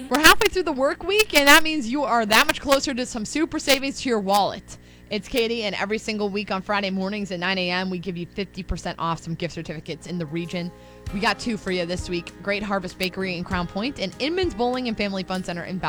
We're halfway through the work week, and that means you are that much closer to some super savings to your wallet. It's Katie, and every single week on Friday mornings at 9 a.m., we give you 50% off some gift certificates in the region. We got 2 for you this week. Great Harvest Bakery in Crown Point and Inman's Bowling and Family Fun Center in Bell.